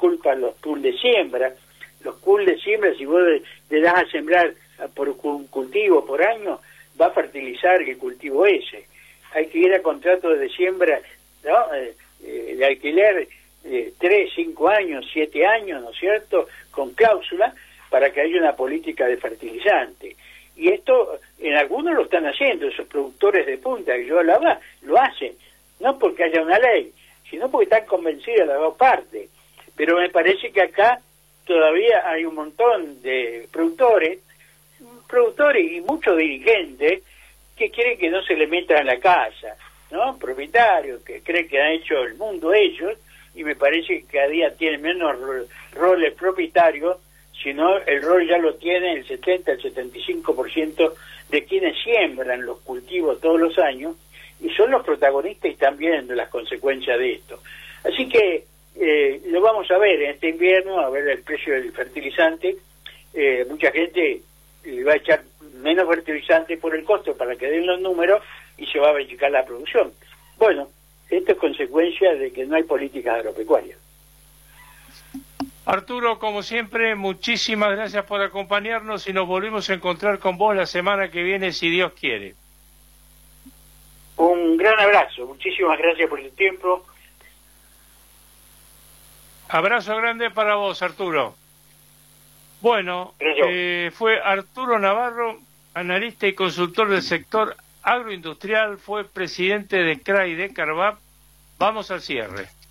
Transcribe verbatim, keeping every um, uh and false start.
culpa los pools de siembra. Los pools de siembra, si vos le, le das a sembrar por un cultivo por año, va a fertilizar el cultivo ese. Hay que ir a contratos de siembra, ¿no? Eh, eh, de alquiler eh, tres, cinco años, siete años, ¿no es cierto?, con cláusula, para que haya una política de fertilizante. Y esto, en algunos lo están haciendo, esos productores de punta que yo hablaba, lo hacen, no porque haya una ley, sino porque están convencidas las dos partes. Pero me parece que acá todavía hay un montón de productores, productores y muchos dirigentes que quieren que no se le metan en la casa, ¿no? Propietarios que creen que han hecho el mundo ellos, y me parece que cada día tienen menos ro roles propietarios, sino el rol ya lo tiene el setenta, el setenta y cinco por ciento de quienes siembran los cultivos todos los años, y son los protagonistas y están viendo las consecuencias de esto. Así que eh, lo vamos a ver en este invierno, a ver el precio del fertilizante. Eh, mucha gente le va a echar menos fertilizante por el costo para que den los números y se va a verificar la producción. Bueno, esto es consecuencia de que no hay políticas agropecuarias. Arturo, como siempre, muchísimas gracias por acompañarnos y nos volvemos a encontrar con vos la semana que viene, si Dios quiere. Un gran abrazo, muchísimas gracias por el tiempo. Abrazo grande para vos, Arturo. Bueno, eh, fue Arturo Navarro, analista y consultor del sector agroindustrial, fue presidente de C R A y de Carvap. Vamos al cierre.